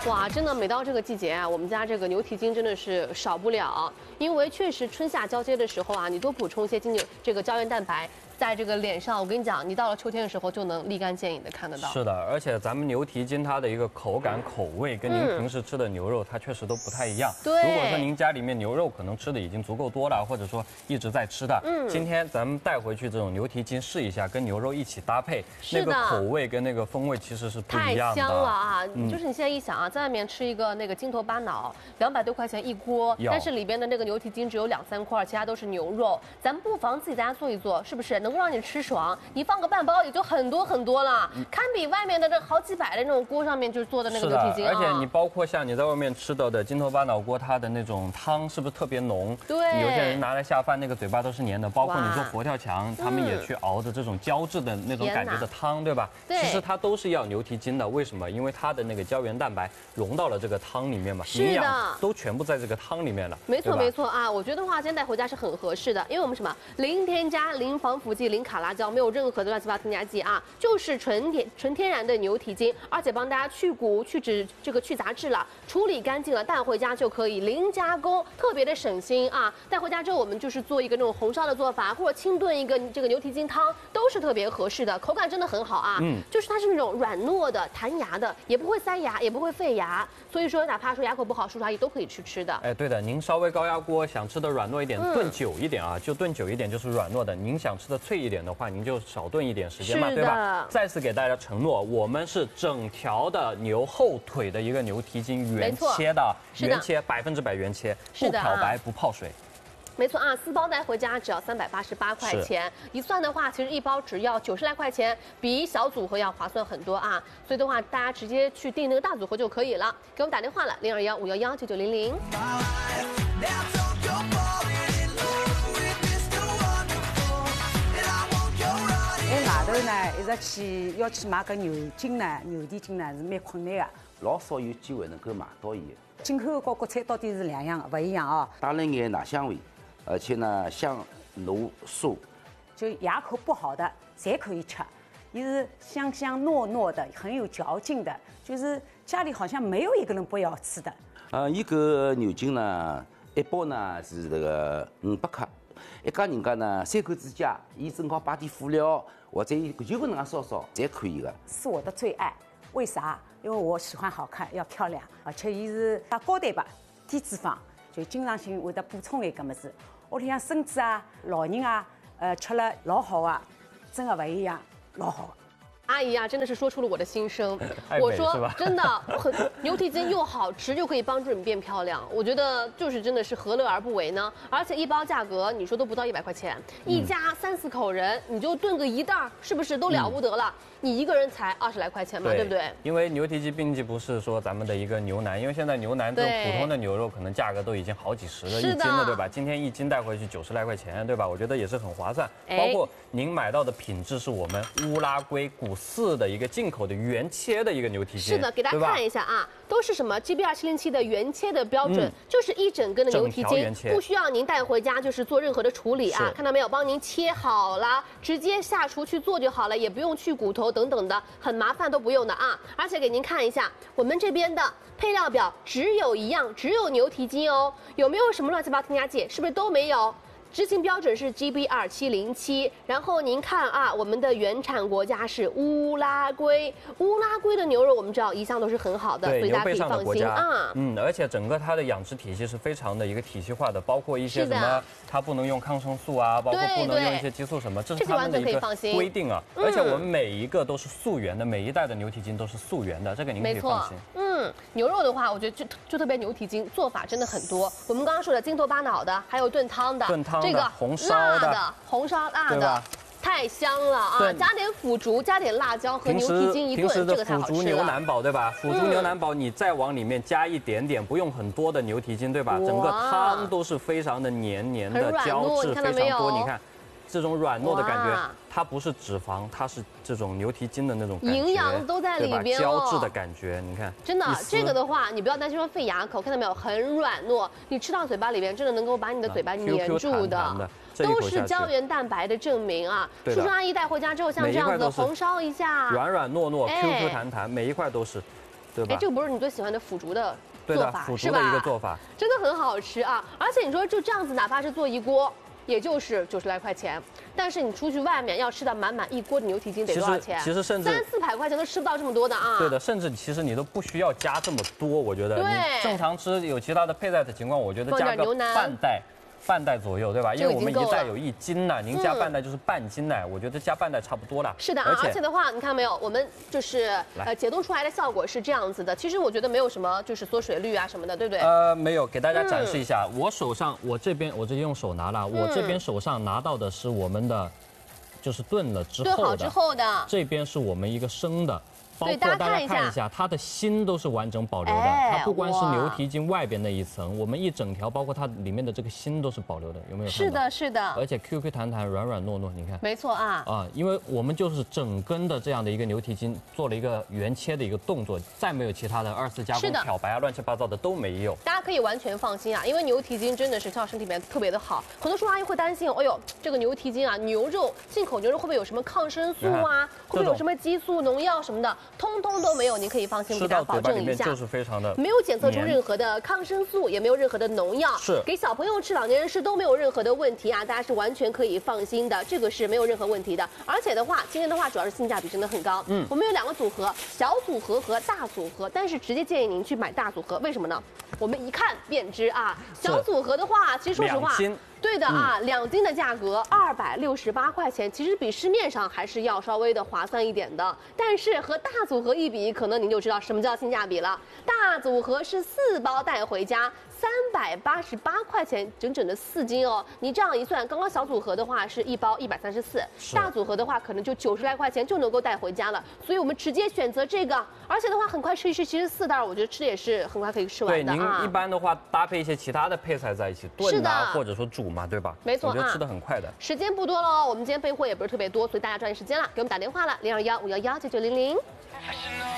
哇，真的每到这个季节啊，我们家这个牛蹄筋真的是少不了，因为确实春夏交接的时候啊，你多补充一些这个胶原蛋白。 在这个脸上，我跟你讲，你到了秋天的时候就能立竿见影的看得到。 是的，而且咱们牛蹄筋它的一个口感、口味跟您平时吃的牛肉它确实都不太一样。 对。 如果说您家里面牛肉可能吃的已经足够多了，或者说一直在吃的，今天咱们带回去这种牛蹄筋试一下，跟牛肉一起搭配，那个口味跟那个风味其实是不一样的。 太香了啊！就是你现在一想啊，在外面吃一个那个筋头巴脑，200多块钱一锅，但是里边的那个牛蹄筋只有2、3块，其他都是牛肉。咱们不妨自己在家做一做，是不是能够让你吃爽？ 你放个半包也就很多了，堪比外面的这好几百的那种锅上面就是做的那个牛蹄筋啊。 而且你包括像你在外面吃到的筋头巴脑锅，它的那种汤是不是特别浓？ 对， 有些人拿来下饭，那个嘴巴都是黏的。包括你做佛跳墙，他们也去熬的这种胶质的那种感觉的汤，对吧？ 对， 其实它都是要牛蹄筋的。为什么？因为它的那个胶原蛋白融到了这个汤里面嘛，营养都全部在这个汤里面了。 没错啊，我觉得话今天带回家是很合适的，因为我们什么零添加、零防腐剂、零卡拉胶。 没有任何的乱七八糟添加剂啊，就是纯天然的牛蹄筋，而且帮大家去骨、去脂、去杂质了，处理干净了，带回家就可以零加工，特别的省心啊！带回家之后，我们就是做一个那种红烧的做法，或者清炖一个这个牛蹄筋汤，都是特别合适的，口感真的很好啊。就是它是那种软糯的、弹牙的，也不会塞牙，也不会废牙，所以说哪怕说牙口不好，叔叔阿姨都可以去吃的。 哎，对的，您稍微高压锅想吃的软糯一点，炖久一点啊，就炖久一点就是软糯的。您想吃的脆一点的话，您就少炖一点时间嘛，对吧？再次给大家承诺，我们是整条的牛后腿的一个牛蹄筋原切的，原切100%原切，不漂白不泡水。 没错啊，4包带回家只要388块钱，一算的话，其实1包只要90来块钱，比小组合要划算很多啊。所以的话，大家直接去订那个大组合就可以了。给我们打电话了，021-511-9900。 外头呢，一直要去买个牛筋呢，牛蹄筋呢是蛮困难的， 老少有机会能够买到伊。 进口和国产到底是两样，不一样啊。 带了眼奶香味，而且呢香浓酥， 就牙口不好的侪可以吃，也是香香糯糯的，很有嚼劲的，就是家里好像没有一个人不要吃的。 伊个牛筋呢，一包呢是这个500克。 一家人家呢，3口之家，伊正好摆点辅料，或者就搿能样烧烧，侪可以的。 是我的最爱，为啥？因为我喜欢好看，要漂亮，而且伊是打高蛋白、低脂肪，就经常性会得补充一个么子。屋里向孙子啊、老人啊，吃了老好啊，真的不一样，老好。 阿姨啊，真的是说出了我的心声。我说真的，牛蹄筋又好吃，又可以帮助你变漂亮。我觉得就是真的是何乐而不为呢？而且一包价格你说都不到100块钱，一家3、4口人你就炖个1袋，是不是都了不得了？你一个人才20来块钱嘛，对不对？ 因为牛蹄筋并不是说咱们的一个牛腩，因为现在牛腩这种普通的牛肉可能价格都已经好几十了一斤了，对吧？今天1斤带回去90来块钱，对吧？我觉得也是很划算。包括您买到的品质是我们乌拉圭古4的一个进口的原切的一个牛蹄筋。 是的，给大家看一下啊，都是什么 GB2777的原切的标准，就是一整根的牛蹄筋，不需要您带回家就是做任何的处理啊，看到没有？帮您切好了，直接下厨去做就好了，也不用去骨头等等的，很麻烦都不用的啊。而且给您看一下我们这边的配料表，只有一样，只有牛蹄筋哦，有没有什么乱七八糟添加剂？是不是都没有？ 执行标准是 GB2707，然后您看啊，我们的原产国家是乌拉圭，乌拉圭的牛肉我们知道一向都是很好的，所以大家可以放心啊。 而且整个它的养殖体系是非常的一个体系化的，包括一些什么，它不能用抗生素啊，包括不能用一些激素什么，这是他们的一个规定啊。而且我们每一个都是溯源的，每一代的牛蹄筋都是溯源的，这个您可以放心。 牛肉的话，我觉得就特别牛蹄筋做法真的很多。我们刚刚说的筋头巴脑的，还有炖汤的，这个红烧的， 红烧辣的。 太香了啊！加点腐竹，加点辣椒和牛蹄筋一炖，这个太好吃了。 腐竹牛腩煲对吧？腐竹牛腩煲你再往里面加一点点，不用很多的牛蹄筋对吧？整个汤都是非常的黏黏的，胶质非常多。你看，这种软糯的感觉，它不是脂肪，它是这种牛蹄筋的那种感觉， 营养都在里边哦。胶质的感觉，你看， 真的这个的话，你不要担心说费牙口，看到没有？很软糯，你吃到嘴巴里边，真的能够把你的嘴巴黏住的。 都是胶原蛋白的证明啊！叔叔阿姨带回家之后，像这样子红烧一下， 软软糯糯、Q Q 弹弹，每一块都是。 对吧？ 这个不是你最喜欢的腐竹的做法，腐竹的一个做法， 真的很好吃啊！而且你说就这样子，哪怕是做一锅，也就是90来块钱，但是你出去外面要吃到满满一锅的牛蹄筋得多少钱？ 其实甚至 3、400块钱都吃不到这么多的啊！ 对的，甚至其实你都不需要加这么多，我觉得你正常吃有其他的配菜的情况，我觉得加个半袋左右，对吧？因为我们一袋有1斤呢，您加半袋就是半斤呢，我觉得加半袋差不多了。 是的，而且的话，你看到没有，我们就是解冻出来的效果是这样子的。其实我觉得没有什么就是缩水率啊什么的，对不对？ 没有，给大家展示一下，我手上我这边我直接用手拿了，我这边手上拿到的是我们的，就是炖了之后的，这边是我们一个生的。包括大家看一下，它的心都是完整保留的，它不光是牛蹄筋外边那一层，我们一整条，包括它里面的这个心都是保留的，有没有？ 是的，是的。 而且 QQ 弹弹、软软糯糯，你看。 没错啊。 因为我们就是整根的这样的一个牛蹄筋做了一个原切的一个动作，再没有其他的2次加工、漂白啊、乱七八糟的都没有。 大家可以完全放心啊，因为牛蹄筋真的是到身体里面特别的好。很多叔叔阿姨会担心，哎呦，这个牛蹄筋啊，牛肉进口牛肉会不会有什么抗生素啊？会不会有什么激素、农药什么的？通通都没有。您可以放心，给大家保证一下， 就是非常的没有检测出任何的抗生素，也没有任何的农药， 是给小朋友吃、老年人吃都没有任何的问题啊，大家是完全可以放心的，这个是没有任何问题的。而且的话，今天的话主要是性价比真的很高，我们有2个组合，小组合和大组合，但是直接建议您去买大组合，为什么呢？我们一看便知啊，小组合的话，其实说实话。对的啊，2斤的价格268块钱，其实比市面上还是要稍微的划算一点的。但是和大组合一比，可能您就知道什么叫性价比了。大组合是4包带回家，388块钱，整整的4斤哦。你这样一算，刚刚小组合的话是1包134，大组合的话可能就90来块钱就能够带回家了。所以我们直接选择这个，而且的话很快吃一吃，其实4袋我觉得吃的也是很快可以吃完的啊。 对，您一般的话搭配一些其他的配菜在一起炖啊，或者说煮嘛，对吧？ 没错， 我觉得吃的很快的。 时间不多了，我们今天备货也不是特别多，所以大家抓紧时间了，给我们打电话了，021-511-9900。